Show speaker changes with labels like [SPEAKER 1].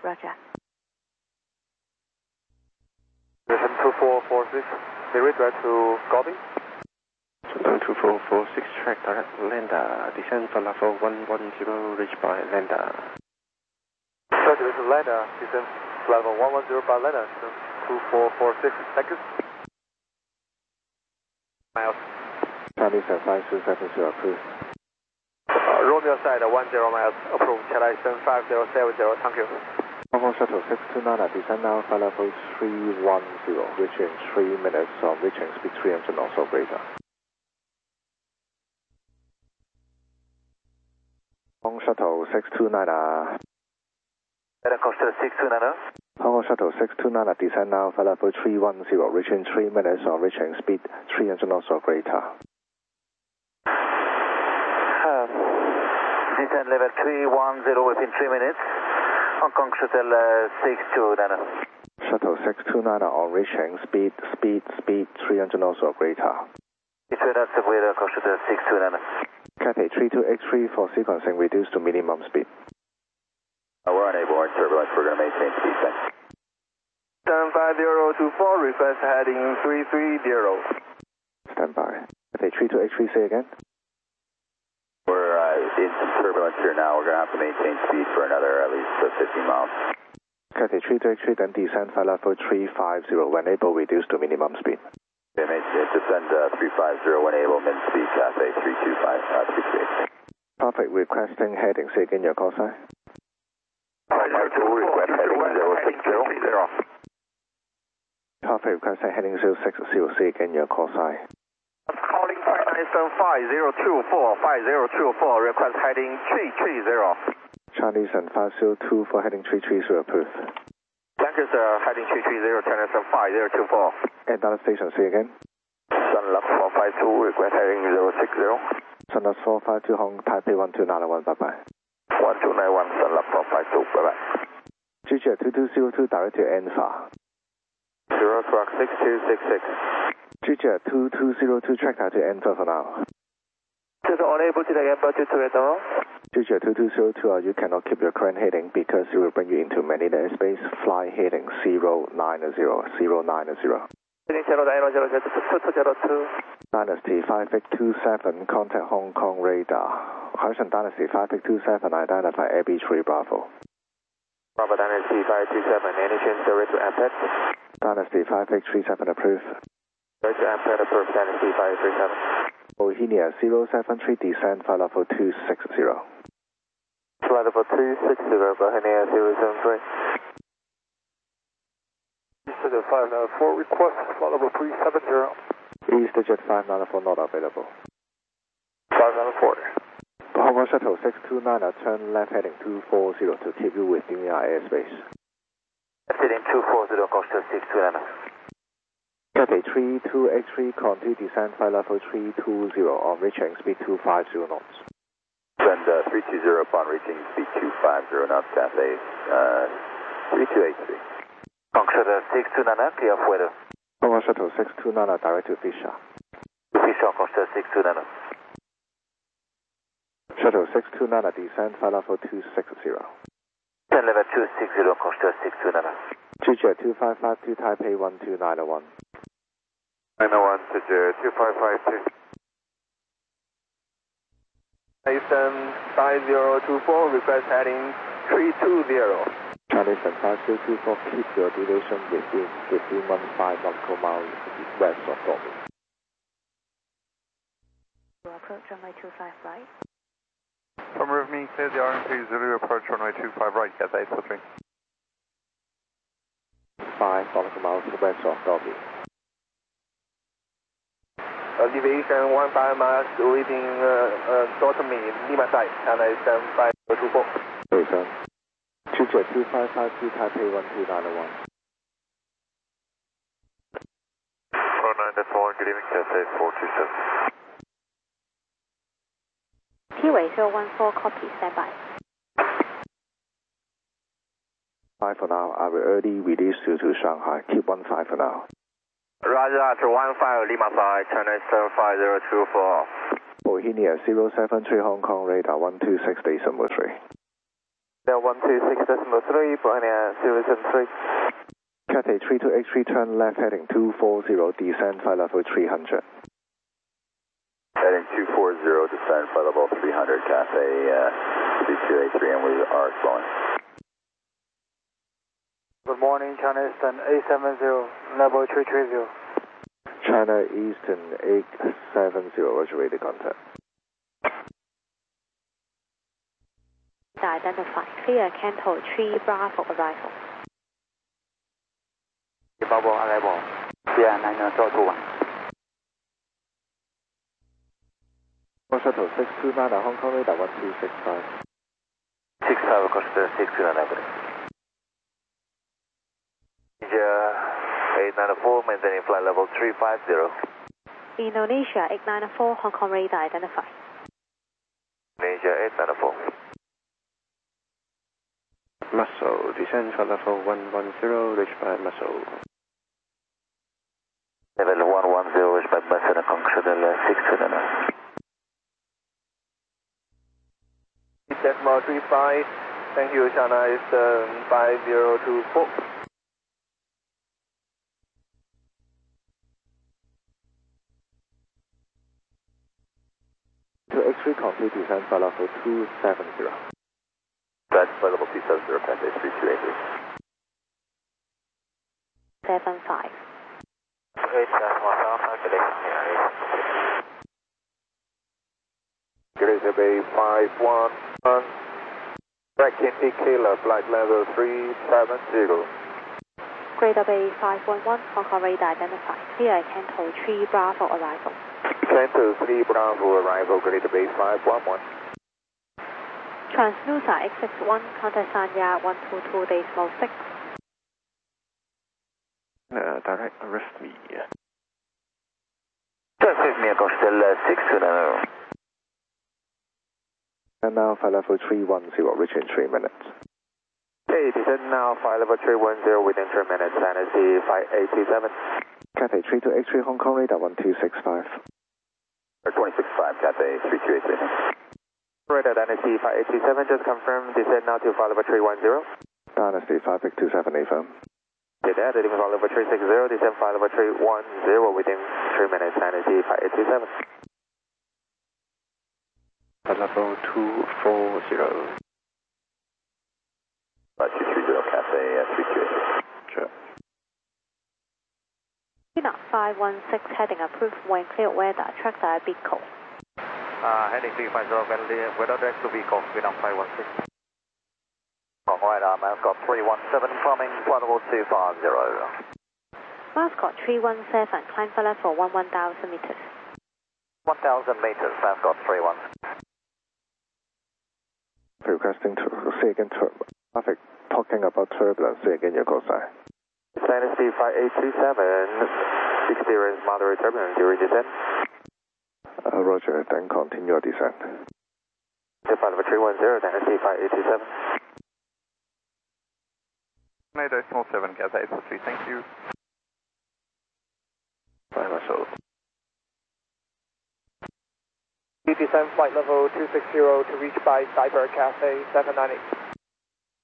[SPEAKER 1] Roger.
[SPEAKER 2] 2446, be ready to copy.
[SPEAKER 3] 2446, track direct, Lander, descend for level 110, reach by Lander.
[SPEAKER 2] Track is Lander, descend level 110 by Lander, 2446, thank you. Miles.
[SPEAKER 3] Charlie 5270 approved.
[SPEAKER 2] Romeo side 10 miles, approved, Charlie 5070, thank you.
[SPEAKER 3] Hong Kong Shuttle 629, descend now for level 310, reaching 3 minutes on reaching speed 300 knots or greater. Hong Kong Shuttle 629.
[SPEAKER 2] Coaster 629.
[SPEAKER 3] Hong Kong Shuttle 629, descend now for level 310, reaching 3 minutes on reaching speed 300 knots or greater.
[SPEAKER 2] Descend level 310 within 3 minutes. Hong Kong Shuttle 629.
[SPEAKER 3] Shuttle 629 on reaching speed 300 knots or greater.
[SPEAKER 2] Between us with Coaster 629.
[SPEAKER 3] Cathay 3283 for sequencing reduced to minimum speed.
[SPEAKER 2] We're unable to turbulence, we're going to maintain speed, thanks. 75024, request heading 330.
[SPEAKER 3] Stand by. Cathay 3283, say again.
[SPEAKER 2] We're in some turbulence here now, we're going to have to maintain speed for another at least 15 miles.
[SPEAKER 3] Cathay 3283, then descend for level 350, when able reduce to minimum speed.
[SPEAKER 2] Okay, descend 350, when able, min speed, Cathay 325, 338.
[SPEAKER 3] Perfect, requesting heading, say again your call sign.
[SPEAKER 2] Request heading 060.
[SPEAKER 3] Perfect, requesting heading 060, say again your call sign.
[SPEAKER 2] Calling 5975 024, request heading 330.
[SPEAKER 3] Chinese and 502 for heading 330 approved.
[SPEAKER 2] Thank you, sir. Heading 330, Chinese and 5024.
[SPEAKER 3] Another station, say again.
[SPEAKER 2] Sunlux 452, request heading 060.
[SPEAKER 3] Sunlux 452, Hong Taipei 1291, bye-bye.
[SPEAKER 2] 1291, Sunlux 452, bye-bye.
[SPEAKER 3] GJ 2202, direct to Enfa.
[SPEAKER 2] 0 truck 6266.
[SPEAKER 3] GJ 2202, track to Enfa for now.
[SPEAKER 2] Just unable to take Enfa to Toronto.
[SPEAKER 3] GJ 2202, you cannot keep your current heading because it will bring you into Manila airspace. Fly heading 090, 090. Dynasty 5827, contact Hong Kong radar. Horizon Dynasty 5827, identify AB3 Bravo.
[SPEAKER 2] Bravo Dynasty 527, any chance direct to Amped?
[SPEAKER 3] Dynasty 5837 approved.
[SPEAKER 2] Direct to Amped approved, Dynasty 537.
[SPEAKER 3] Bohemia 073, descend for level 260.
[SPEAKER 2] Flight level 260, Bohemia 073. Easter 594, request flight level 370.
[SPEAKER 3] EasterJet 594 not available.
[SPEAKER 2] 594.
[SPEAKER 3] Hong Kong Shuttle 629, turn left heading 240 to keep you within your airspace.
[SPEAKER 2] Heading 240, Coaster 629.
[SPEAKER 3] Cathay 3283, continue descend flight level 320 on reaching speed 250 knots.
[SPEAKER 2] Send 320 upon reaching speed 250 knots, Cathay 3283. Hong Kong Shuttle 629, clear for weather.
[SPEAKER 3] Hong Kong Shuttle 629, direct to Fisher.
[SPEAKER 2] Fisher, Coaster 629.
[SPEAKER 3] Shuttle 629, descend flight level 260.
[SPEAKER 2] 10 level 260, Coaster 629.
[SPEAKER 3] GJ 2552, Taipei 12901.
[SPEAKER 2] 901 to 2552. Houston 5024, request heading 320.
[SPEAKER 3] Chinese and 5024, keep your duration within 1515 nautical miles west of Dortmund.
[SPEAKER 1] Approach runway 25 right.
[SPEAKER 4] From me, clear the RMP Zulu approach runway 25 right, get 843.
[SPEAKER 3] 5 nautical miles west of Dortmund.
[SPEAKER 2] Deviation 15 miles within Dortmund, Lima side, China 7524.
[SPEAKER 3] Station. GJ 2552, Taipei 1291.
[SPEAKER 2] 49.4, good evening, Cathay 427.
[SPEAKER 1] Keyway 014, copy, stand by.
[SPEAKER 3] 5 for now, I will early release you to Shanghai. Keep 15 for now.
[SPEAKER 2] Roger, 15 Lima side, China 75024.
[SPEAKER 3] Bohemia 073, Hong Kong radar 126, station 3.
[SPEAKER 2] 126.3, Britannia 073.
[SPEAKER 3] Cathay 3283, turn left heading 240, descend flight level 300.
[SPEAKER 5] Heading 240, descend flight level 300, Cathay 3283, and we are slowing.
[SPEAKER 2] Good morning, China Eastern 870, level 330.
[SPEAKER 3] China Eastern 870, roger, radio contact.
[SPEAKER 1] Identify. Clear Canto 3 Bravo arrival.
[SPEAKER 2] Bravo arrival. Yeah, 9021.
[SPEAKER 3] Shuttle 629, Hong Kong radar 1265.
[SPEAKER 2] 65, consider 611. India 894, maintaining flight level 350.
[SPEAKER 1] Indonesia 894, Hong Kong radar identify.
[SPEAKER 2] Indonesia 894.
[SPEAKER 3] Muscle, descend flight level 110, reach by Muscle.
[SPEAKER 2] Level 110, reach by Muscle, consider 629. Decimal 35, thank you, China Eastern 5024.
[SPEAKER 3] To X-ray complete, descend flight level 270.
[SPEAKER 5] That's flight level 270, Cathay 3283.
[SPEAKER 1] 75.
[SPEAKER 2] 8 Greater Bay 511, tracking Kilo, flight level 370.
[SPEAKER 1] Greater Bay 511, Hong Kong radar identify. Clear Canto 3 Bravo arrival.
[SPEAKER 2] Canto 3 Bravo arrival, Greater Bay 511.
[SPEAKER 1] Transnusa X61, contact Sanya 122 decimal 6.
[SPEAKER 3] Direct arrest me.
[SPEAKER 2] Transmit me across the 629.
[SPEAKER 3] And now flight level 310, reach in 3 minutes.
[SPEAKER 2] Okay, descend now, flight level 310 within 3 minutes, NSC 5827.
[SPEAKER 3] Cathay 3283, Hong Kong radar 1265.
[SPEAKER 5] 265, Cathay 3283.
[SPEAKER 2] Radar NSC 5827, just confirm, descend now to flight level 310.
[SPEAKER 3] Dynasty 5827, affirm.
[SPEAKER 2] Did that, heading flight level 360, descend flight level 310 within 3 minutes, NSC 5827.
[SPEAKER 3] Flight level 240.
[SPEAKER 5] 230, Cathay 3283.
[SPEAKER 3] Sure.
[SPEAKER 1] China 516 heading approved when clear weather, tracks are big cold.
[SPEAKER 2] Heading 350, weather direct to vehicle, Vietnam 516. Hong Kong radar, Mascot 317, forming flight level 250.
[SPEAKER 1] Mascot 317, climb flight level 11,000 meters.
[SPEAKER 2] 1,000 meters, Mascot 317.
[SPEAKER 3] Requesting to say again, traffic talking about turbulence, say again your call sign.
[SPEAKER 2] Dynasty 5827, experience moderate turbulence during descent.
[SPEAKER 3] Roger, then continue your descent.
[SPEAKER 2] Flight level 310, Dynasty 5827.
[SPEAKER 4] 9.7, Cathay 83, thank you.
[SPEAKER 3] By Muscle.
[SPEAKER 2] Descend flight level 260 to reach by Cyber Cathay 798.